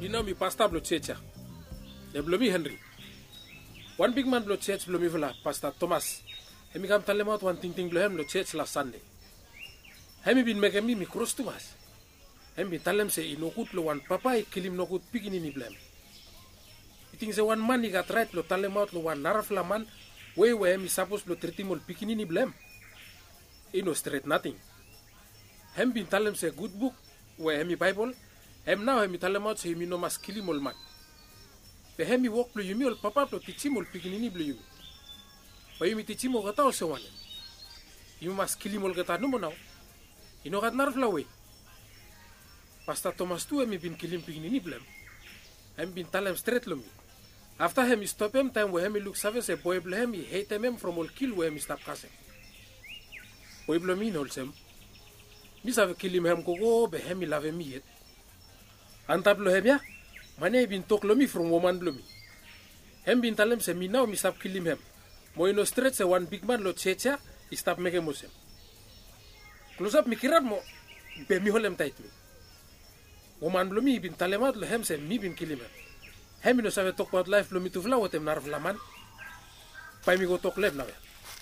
You know me pastor blo checha. De blomi Henry. One big man blo church blomi vela Pastor Thomas. Hemi kam talema one ting blo hem blo church last Sunday. Hemi bin megami mi cross Thomas. Hemi talem se inokut lo one papa kilim nokut pikini ni blem. It is one man he got right lo talema lo one narafla man we hemi supposed lo treatimol pikini ni blem. No straight nothing. Hem bin talem se good book we hemi Bible. Hem now hemi talem out se hemi no mas kilimol man. Pe hemi walk plo yumi ol papa plo tichimol pikinini blo yumi. Pa yumi tichimo gata ol se wane. Yumi mas kilimol gata numo now. Ino gat narfla we. Pastor Thomas tu hemi bin kilim pikinini blem. Hem bin talem straight lo mi. After hemi stop him time we hemi look save se boy blo hemi hate him from all kill we hemi stop kase. Boy blo mi nol sem. Mi save kilim hem kogo be hemi lave mi yet. Antap lo hem ya. Mane bin tok lo mi from woman lo mi. Hem bin talem se mi now mi stop kilim hem. Mo ino straight se one big man lo checha I stop meke mo sem. Close up mi kirab mo be mi holem tight mi. Woman lo mi bin talemat lo hem se mi bin kilim hem. Hem no save talk about life lo mi tufla wotem narv laman. Pa mi go talk leb na.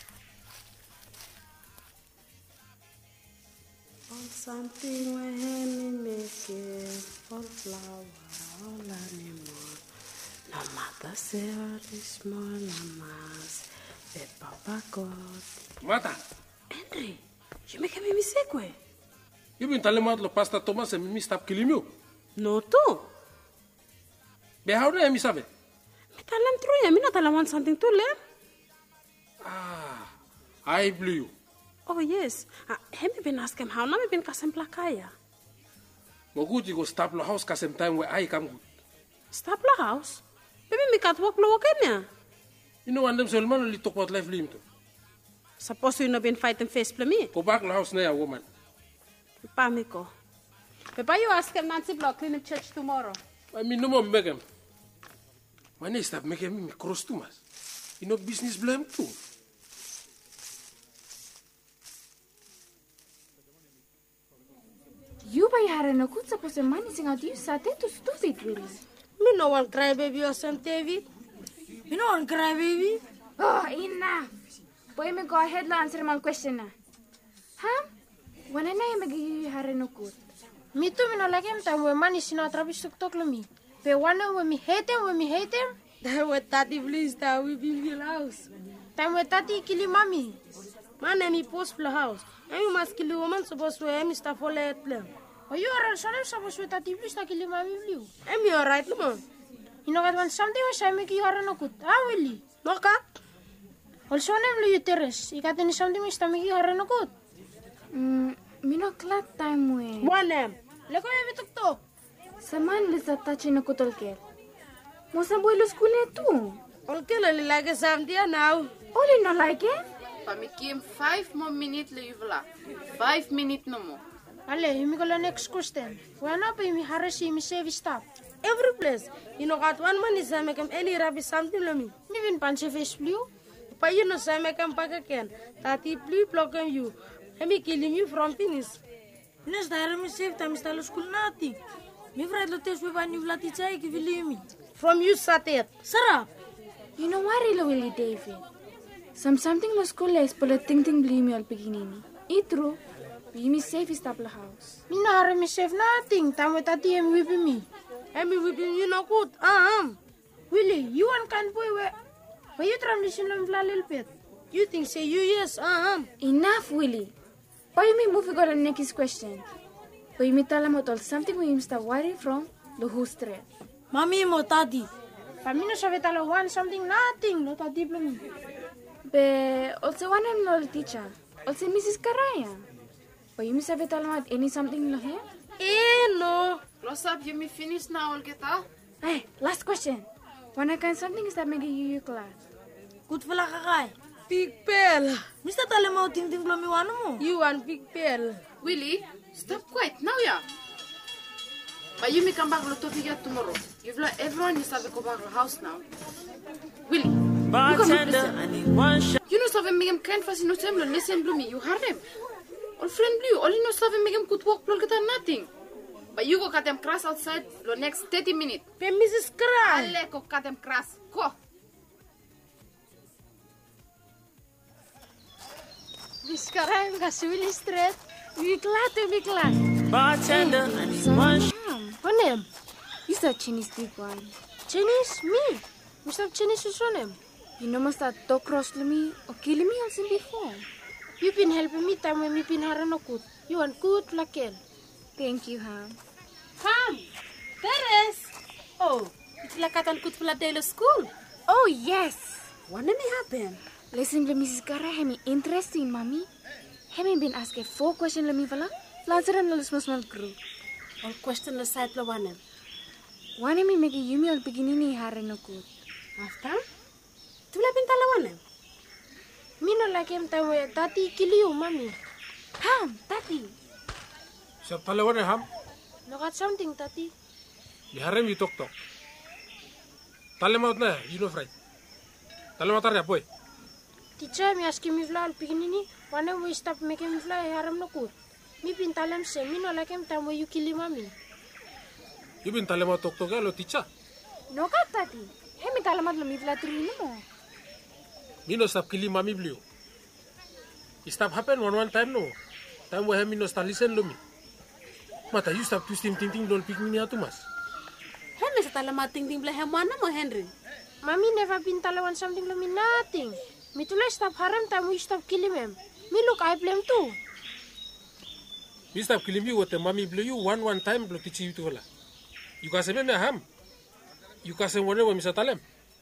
Something where him make it all flower, all animal. No matter say what is small, no mass. The Papa God. Mata. Henry, you make me mistake way. You been telling me lo Pastor Thomas and me stop killing you. No too. Be how do I miss it? Me tell him true. Me not tell him want something to learn. I blew you. Oh yes. Hemi been ask him how na me been kasem plakaya. Mo good you go stop lo house kasem time where I come good. Stop la house. Maybe me cat walk lo wakenya. You know one them selman only talk about life lim to. Suppose you no been fighting face for me. Go back lo house na ya woman. Pa me ko. Papa you ask him Nancy block clean the church tomorrow. I mean no more make him. My name stop making me cross too much. You know business blame too. You buy her no good suppose the money sing out you sat to stupid really. Me no one cry baby or some David. Me no one cry baby. Oh, enough. Boy me go ahead and answer my question na. Huh? When I name you her no good. Me too me no like him time when money sina travis tok lo mi. But one when me hate him. That what Tati please that we be your house. Time when Tati kill mommy. Man me post for house. And you must kill a woman supposed to have Mr. Follet plan. Oh, you are supposed to Tati please to kill mommy blue. I'm you alright, no. You know what when something was I make you are no good. How will you? No cat. Also name you terrace. You got any something which to make you are no good. Me no glad time we. One name. Leko me tok. Saman lisa touch na kutolke. Mo sa boy lo school tu. Okay, like something now. Only no like it. Pa me came 5 more minutes le yuvla. 5 minutes no more. Ale, you me go next question. When up me harasi me save stop. Every place. You know got one man is make him any rubbish something lo me. Me bin panche face blue. Pa you know say make him pack again. Tati blue block him you. Hemi killing you from finish. Nes daar me save time stalo school nothing. Me vrij lo tes we van you lati chai ki wil me. From you satet. Sarap. You know what really Willie David? Something lo school is pala ting blame me al beginning. Itro. We me safe is tap la house. Me no are me save nothing. Time with Tati em whip me. Hemi whipping you no good. Willie, you one can boy where you transition on a little bit. You think say you yes, Enough, Willie. Why me move to the next question? Why me tell him about something we must worry from the whole street. Mami mo Tati. Pamino sabe talo one something nothing. No Tati blumi. Be also one am no teacher. Also Mrs. Karaya. Why you sabe tell him any something no here? No. Close up, you me finish now, Olgeta. Hey, last question. When I can something is that making you class. Good for la kakay. Big pearl. Mr. Talemo ting blomi wano mo. You want big pearl. Willie, stop quiet now, yeah. But you may come back to figure tomorrow. You've let everyone is have to go back to the house now. Willie, you know something make him kind for no time, listen blue me, you heard him. All friend blue, all you know something make him could walk plug nothing. But you go cut them grass outside the next 30 minutes. Pe Mrs. Cry. Ale go cut them grass. Go. Miss Cry, kasuli straight. Miklat. Bartender, I need one. What name? You said Chinese big one. Chinese? Me? Mr. Chinese is your name? You know must that talk cross to me or killing me also before. You been helping me time when me been harano good. You want good lakel. Thank you, Ham. Ham, Teres. Oh, it's like I good for the school. Oh, yes. What did it happen? Listen to Mrs. Kara, hemi interesting, Mommy. Hemi been asking 4 questions let me fala. Later and the small group. All question the side of one. One hemi make a yumi al beginning harano good. After? Tu la pintala one. Me no like him time where Tati kill you, Mommy. Ham, Tati. Siap talewan ham. No got something, Tati. Di harem you talk. Talemaut na, you know right. Talemaut ya boy. Teacher, me asking me fly al beginning. One time we stop making me fly, haram no good. Me been talam say, me no like him time where you kill him, Mommy. You been talemaut talk lo teacher. No kat Tati. Hemi talamat lo mi fla trino mo. Me no stop killing mami blue. It stop happen one time no. Time where me no start listen lo me. Mata you stop twisting ting don't pick me atu mas. Henry sa talamating ting blahem mana mo Henry. Mommy never been talawan something lo me nothing. Me tula stop haram time we stop killing him. Me look I blame too. Me stop killing you with the mami blue you one time lo teach you to hola. You can say me ham. You can say whatever me sa talem.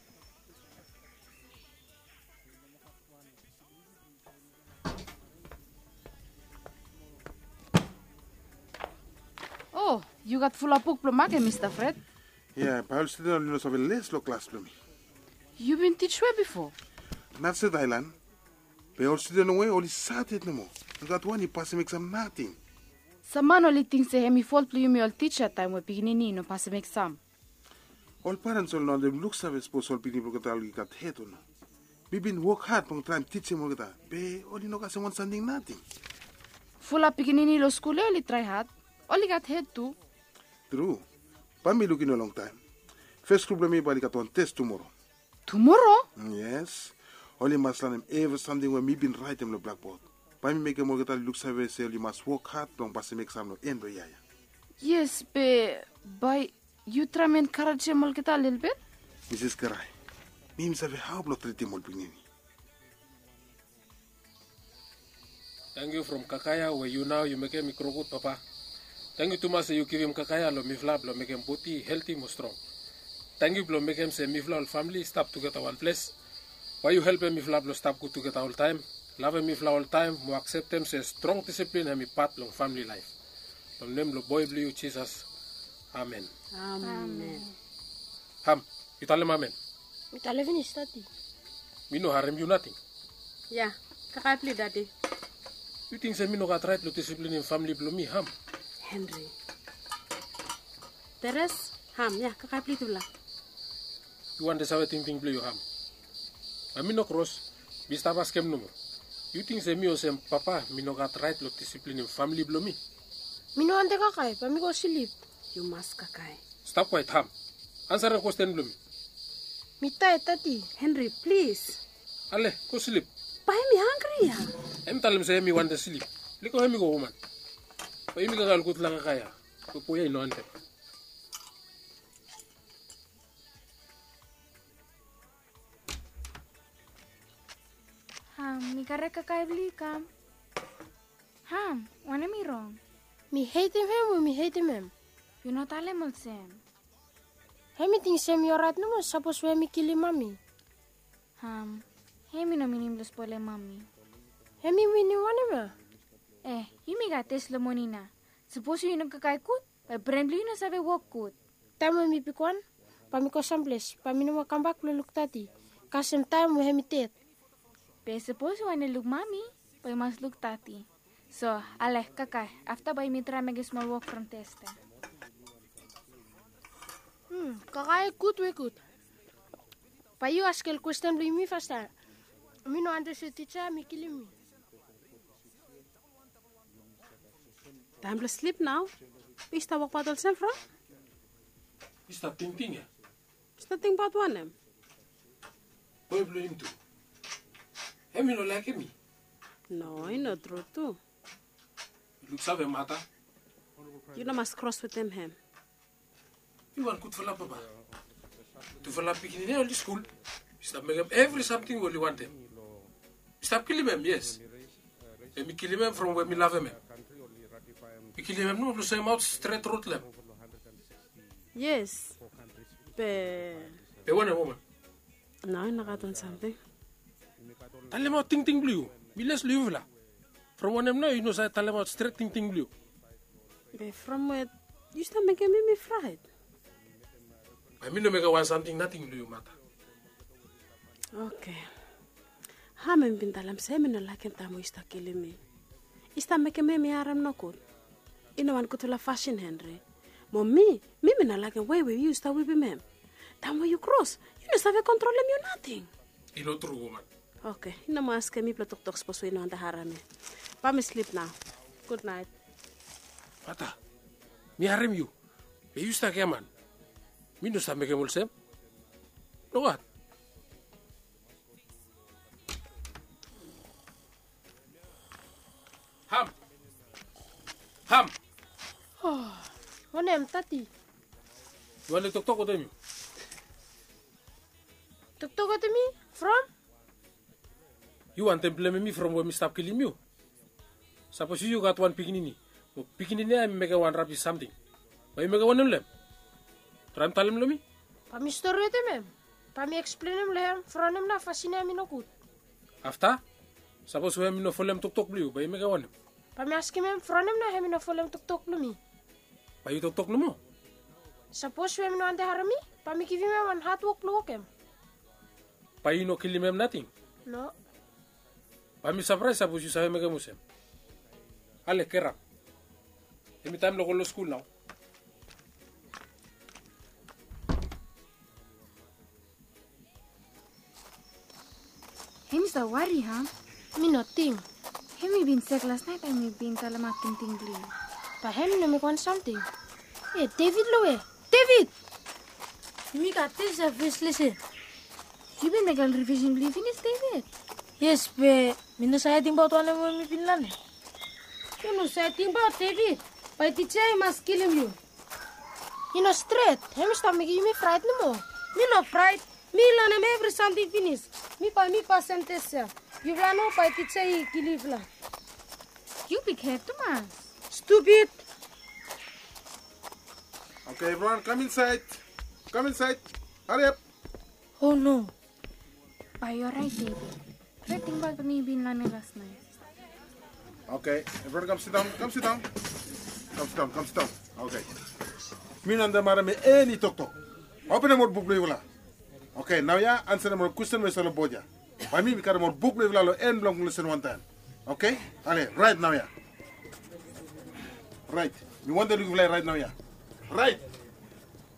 Oh, you got full of book plumage, Mr. Fred. Yeah, Paul student only knows of a less low class plumi. You been teach where before? Not said Thailand. But all student away only started no more. And that one he pass him exam nothing. Some man only thinks say hemi fault play me all teacher time we beginning no pass him exam. All parents all know them looks of suppose all people get all got head or no. We been work hard for trying to teach him all that. But only no got someone standing nothing. Full up beginning lo school only try hard. Only got head too. True. But me looking a long time. First group me bali got one test tomorrow. Tomorrow? Yes. Only must learn him ever something when me been write him the blackboard. But me make him all get all looks of say you must work hard long pass him exam no end yaya. Yes, by you try and encourage him all get a little bit? Mrs. Karai. Me himself how blood treat him all beginning. Thank you from Kakaya where you now you make him micro papa. Thank you too much you give him Kakaya lo mifla lo make him body healthy more strong. Thank you lo make him say mifla all family stop together one place. Why you help him mifla lo stop good together all time. Love him mifla all time. Mo accept him say strong discipline him part long family life. Long name lo boy blue Jesus. Amen. Amen. Ham, you tell him amen. Me tala finish, Tati. Me no harm you nothing. Yeah, kakay play daddy. You think say me no got right lo discipline in family blow me ham. Henry. Teres, Ham, yeah, kakay play tula. You want to say thing blue you ham. I me no cross. Me stop ask him no more. You think say me or say papa me no got right lo discipline in family blow me. Me no ante kakay, pa me go sleep. You must kakay. Stop quiet ham. Answer the question blow me. Me tired, Tati. Henry, please. Ale, go sleep. Why me hungry ya? Em tell him say me want to sleep. Liko hemi go woman. Pa imi kakal kut lang kaya. Pupuya ino ante. Ham, mi kare kakay beli kam. Ham, wana mi wrong. Me hate him or me hate him. You not alemol sem. Hemi think say me alright no more suppose we me kill him, Mommy. Ham, hemi no minim los pole mami. Hemi winning whatever. You mi gates lo monina. Suppose you nagkakay kut, pa brand you na sabi walk kut. Time when me pick one, pa me go someplace, pa me no come back look Tati. Cause some time we hemi tet. Pe suppose you wanna look mami, pa you must look Tati. So, ale, kakay, after by me try make a small walk from testa. Kakay good we good. Pa you ask a question blame me first time. Me no understand teacher, me killing me. Time to sleep now. Ista wak patol sem from? Is dat ting ya? Ista ting pat wanem? Boy blue him too. Hemi no like me. No, ino true too. Look save mata. You know must cross with him. You want good for la papa. To for la picking in the school. Stop making every something what you want them. Stop killing them, yes. And me kill him from where me love him. Me kill him no to say out straight road them. Yes. Be one woman. no, I got on something. Tell them out ting blue. Me less live la. From one them now, you know, say tell them out straight ting blue. Be from where you start making me fried. I mean to make a one something nothing blue matter. Okay. Hamen bintalam semen no like tamu ista killing me. Ista making me aram no good. Ino wan kutula fashion Henry. Mommy, me no like way you sta we be mem. Tamu you cross. You no sabe control me nothing. You know true woman. Okay. Ino mo ask me platok tok sposo ino anda harame. Pa me sleep now. Good night. Mata. Me harem you. Me you sta man. Me no sta make mulsem. No what? Ham. Onem tati. You want to talk with them? Tuk to me from? You want to blame me from when me stop killing you? Suppose you got one pickinini. Pickinini I make one rap is something. But you make one of them. Try to tell him me? Pa mi story them. Pa mi explain him lehem from him na fascina mi no good. After? Suppose we have no follow him talk blue, but you make one. Pa mi ask him from him na hemi no follow him tuk me. But you talk no more. Suppose we have no ande harami. Pa mi give him one hard work blow him. But you no kill him nothing. No. But me surprised suppose you say make a musem. Ale kera. Every time local school now. Hem's the worry, huh? Me nothing. Hemi been sick last night and me been talamat ting blue. Pa hemi no make one something. Hey, David Lowe. David! You got this service, listen. You been making revision blue finish, David? Yes, but me no say anything about one of me pinlan. You no say anything about David. By teacher, I must kill him. You know straight. Hemi stop making me fright no more. Me no fright. Me learn him every something finish. Me percentage. You run up by teacher, kill him. You be careful, man. Stupid. Okay, everyone, come inside. Come inside. Hurry up. Oh no. But you're right, David. Right thing about me being learning last night. Okay, everyone come sit down. Come sit down. Come sit down. Okay. Minanda mara me any talk. Open more book level. Okay, now ya answer more question me solo boja. By me because more book level lo end long listen one time. Okay? Ale, right now ya. Right. You want to look right now ya. Right.